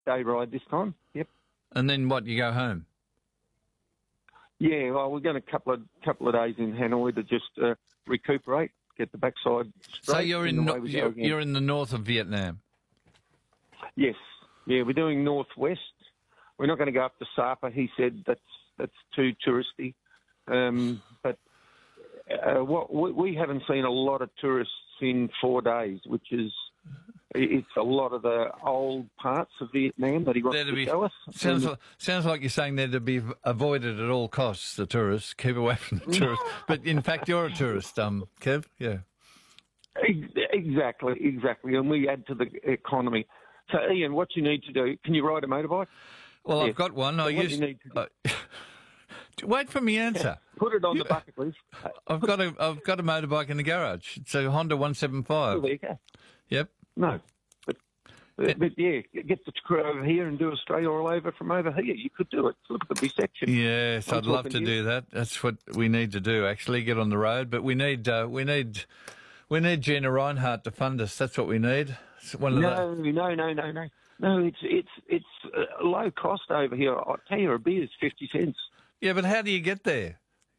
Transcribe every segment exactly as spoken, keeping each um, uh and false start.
day ride this time. Yep. And then what? You go home? Yeah, well, we're going a couple of couple of days in Hanoi to just uh, recuperate, get the backside straight. So you're in no, no, you're, you're in the north of Vietnam. Yes, yeah, we're doing northwest. We're not going to go up to Sapa. He said that's that's too touristy. Um, but uh, what we, we haven't seen a lot of tourists in four days, which is it's a lot of the old parts of Vietnam that he wants to be, show us. Sounds and, like, sounds like you're saying they're to be avoided at all costs. The tourists, keep away from the tourists. But in fact, you're a tourist, um, Kev. Yeah. Exactly, exactly, and we add to the economy. So, Ian, what you need to do? Can you ride a motorbike? Well, yes. I've got one. So I what used. You need to uh, wait for me answer. Yeah, put it on you, the bucket list. I've got a I've got a motorbike in the garage. It's a Honda one seventy-five. Oh, there you go. Yep. No, but, but, but yeah, get the crew over here and do Australia all over from over here. You could do it. Look at the resection. Yes, I'm I'd love to do that. That's what we need to do. Actually, get on the road. But we need uh, we need we need Gina Reinhardt to fund us. That's what we need. It's one of no, the... no, no, no, no, no. It's it's it's uh, low cost over here. I tell you, a beer's fifty cents. Yeah, but how do you get there,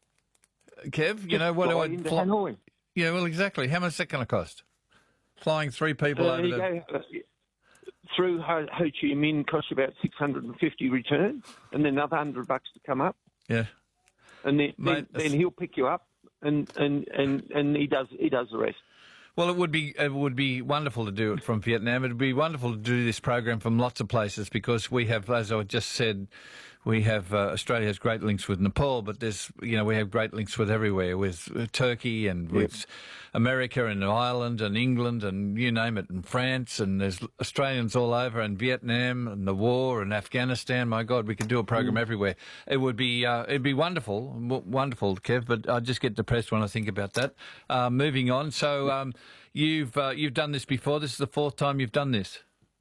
Kev? You Just know what do I? into Fly... Hanoi. Yeah, well, exactly. How much is that going to cost? Flying three people uh, over you the... go, uh, through Ho, Ho Chi Minh costs you about six hundred and fifty return, and then another hundred bucks to come up. Yeah, and then Mate, then, then he'll pick you up, and, and, and, and he does he does the rest. Well, it would be it would be wonderful to do it from Vietnam. It would be wonderful to do this program from lots of places because we have, as I just said, we have uh, Australia has great links with Nepal, but there's you know we have great links with everywhere, with uh, Turkey and yep. with America and Ireland and England and you name it, and France, and there's Australians all over, and Vietnam and the war and Afghanistan. My God, we could do a program mm. everywhere. It would be uh, it'd be wonderful, w- wonderful, Kev. But I just get depressed when I think about that. Uh, moving on, so um, you've uh, you've done this before. This is the fourth time you've done this.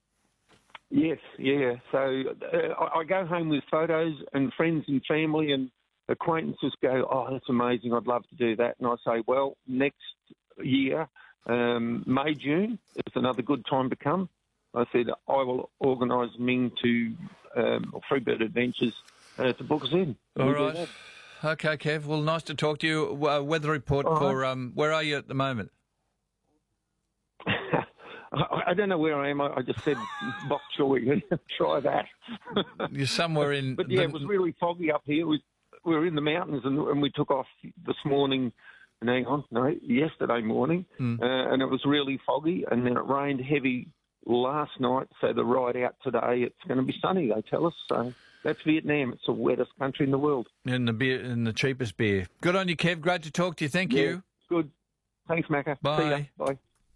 Yes, yeah. So uh, I, I go home with photos, and friends and family and acquaintances go, "Oh, that's amazing! I'd love to do that." And I say, "Well, next year, um, May, June, it's another good time to come." I said, "I will organise Ming to um, Freebird Adventures uh, to book us in." All we'll right. Okay, Kev. Well, nice to talk to you. Uh, weather report All for right. um, where are you at the moment? I don't know where I am. I just said bok choy. Try that. You're somewhere in... But, yeah, the... it was really foggy up here. We, we were in the mountains, and, and we took off this morning, and hang on, no, yesterday morning, mm. uh, and it was really foggy, and then it rained heavy last night, so the ride out today, it's going to be sunny, they tell us, so... That's Vietnam. It's the wettest country in the world. And the beer, and the cheapest beer. Good on you, Kev. Great to talk to you. Thank yeah, you. Good. Thanks, Macca. Bye. See ya. Bye.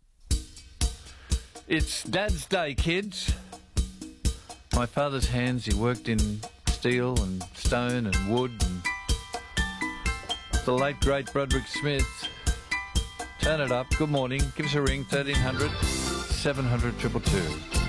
It's Dad's Day, kids. My father's hands, he worked in steel and stone and wood. And the late, great Broderick Smith. Turn it up. Good morning. Give us a ring, thirteen hundred, seven hundred, two two two.